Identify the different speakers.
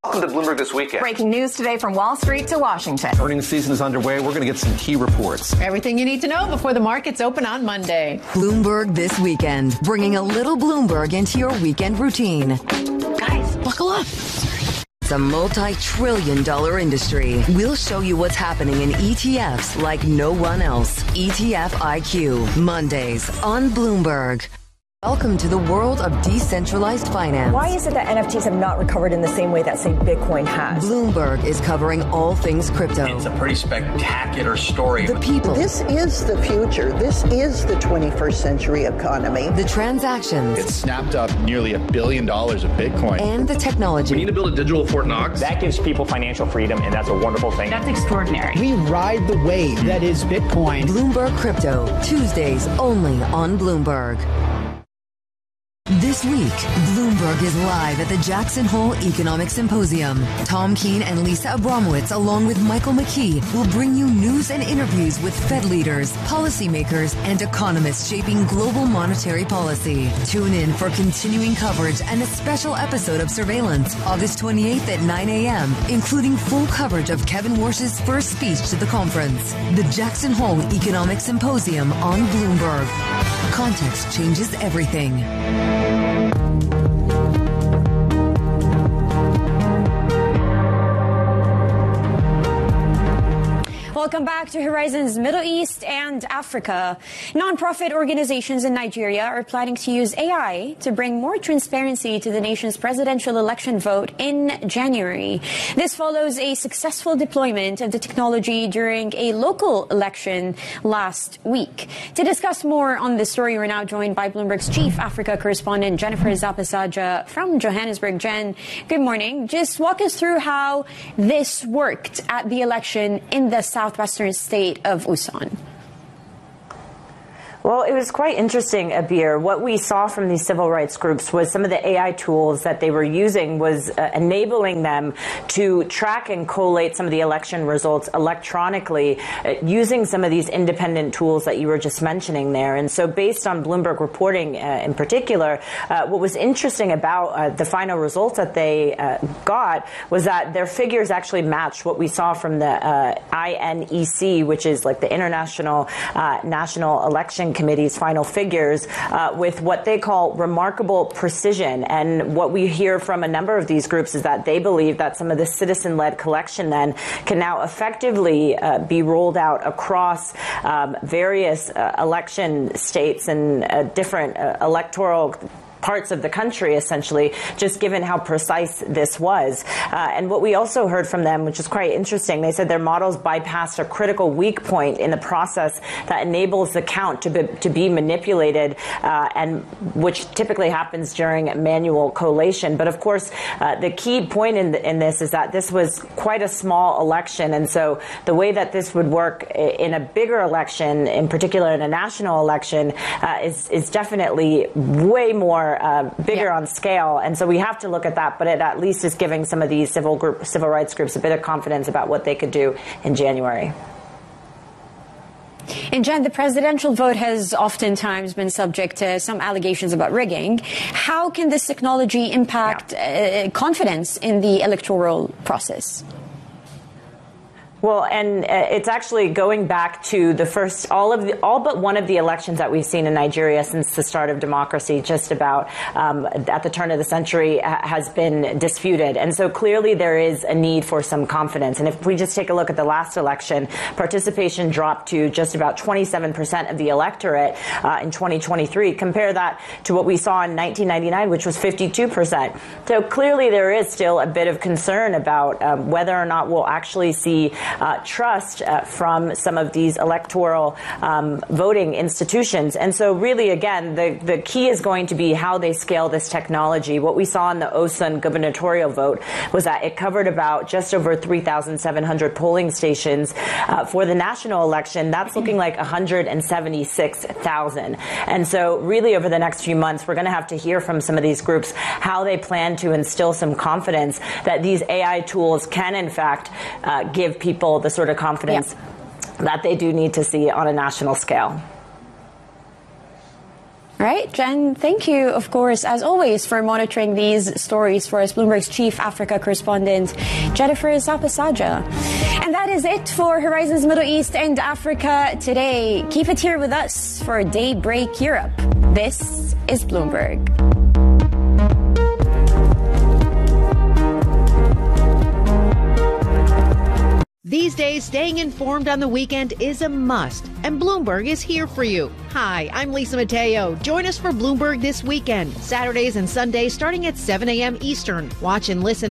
Speaker 1: Welcome to Bloomberg This Weekend.
Speaker 2: Breaking news today from Wall Street to Washington.
Speaker 3: Earnings season is underway. We're going to get some key reports.
Speaker 4: Everything you need to know before the markets open on Monday.
Speaker 5: Bloomberg This Weekend, bringing a little Bloomberg into your weekend routine.
Speaker 4: Guys, buckle up.
Speaker 5: It's a multi-trillion-dollar industry. We'll show you what's happening in ETFs like no one else. ETF IQ, Mondays on Bloomberg. Welcome to the world of decentralized finance.
Speaker 6: Why is it that NFTs have not recovered in the same way that, say, Bitcoin has?
Speaker 5: Bloomberg is covering all things crypto.
Speaker 7: It's a pretty spectacular story.
Speaker 5: The people.
Speaker 8: This is the future. This is the 21st century economy.
Speaker 5: The transactions.
Speaker 9: It snapped up nearly $1 billion of Bitcoin.
Speaker 5: And the technology.
Speaker 1: We need to build a digital Fort Knox.
Speaker 10: That gives people financial freedom, and that's a wonderful thing.
Speaker 4: That's extraordinary.
Speaker 11: We ride the wave that is Bitcoin.
Speaker 5: Bloomberg Crypto, Tuesdays only on Bloomberg. This week, Bloomberg is live at the Jackson Hole Economic Symposium. Tom Keene and Lisa Abramowitz, along with Michael McKee, will bring you news and interviews with Fed leaders, policymakers, and economists shaping global monetary policy. Tune in for continuing coverage and a special episode of Surveillance, August 28th at 9 a.m., including full coverage of Kevin Warsh's first speech to the conference. The Jackson Hole Economic Symposium on Bloomberg. Context changes everything.
Speaker 12: Welcome back to Horizons Middle East and Africa. Nonprofit organizations in Nigeria are planning to use AI to bring more transparency to the nation's presidential election vote in January. This follows a successful deployment of the technology during a local election last week. To discuss more on this story, we're now joined by Bloomberg's chief Africa correspondent, Jennifer Zapasaja from Johannesburg. Jen, good morning. Just walk us through how this worked at the election in the southwestern state of Usan.
Speaker 13: Well, it was quite interesting, Abir. What we saw from these civil rights groups was some of the AI tools that they were using was enabling them to track and collate some of the election results electronically using some of these independent tools that you were just mentioning there. And so based on Bloomberg reporting in particular, what was interesting about the final results that they got was that their figures actually matched what we saw from the INEC, which is like the International National Election Committee's final figures with what they call remarkable precision. And what we hear from a number of these groups is that they believe that some of the citizen-led collection then can now effectively be rolled out across various election states and different electoral parts of the country, essentially, just given how precise this was. And what we also heard from them, which is quite interesting, they said their models bypassed a critical weak point in the process that enables the count to be manipulated, and which typically happens during manual collation. But of course, the key point in this is that this was quite a small election. And so the way that this would work in a bigger election, in particular in a national election, is definitely way more bigger on scale. And so we have to look at that, but it at least is giving some of these civil rights groups a bit of confidence about what they could do in January.
Speaker 12: And Jen, the presidential vote has oftentimes been subject to some allegations about rigging. How can this technology impact confidence in the electoral process?
Speaker 13: Well, and it's actually going back to the first, all but one of the elections that we've seen in Nigeria since the start of democracy, just about at the turn of the century, has been disputed. And so clearly there is a need for some confidence. And if we just take a look at the last election, participation dropped to just about 27% of the electorate in 2023. Compare that to what we saw in 1999, which was 52%. So clearly there is still a bit of concern about whether or not we'll actually see trust from some of these electoral voting institutions. And so really, again, the key is going to be how they scale this technology. What we saw in the Osun gubernatorial vote was that it covered about just over 3,700 polling stations. For the national election, that's looking like 176,000. And so really over the next few months, we're going to have to hear from some of these groups how they plan to instill some confidence that these AI tools can, in fact, give people the sort of confidence that they do need to see on a national scale.
Speaker 12: Right, Jen, thank you, of course, as always, for monitoring these stories for us, Bloomberg's chief Africa correspondent, Jennifer Zapasaja. And that is it for Horizons Middle East and Africa today. Keep it here with us for Daybreak Europe. This is Bloomberg.
Speaker 14: These days, staying informed on the weekend is a must, and Bloomberg is here for you. Hi, I'm Lisa Mateo. Join us for Bloomberg This Weekend, Saturdays and Sundays starting at 7 a.m. Eastern. Watch and listen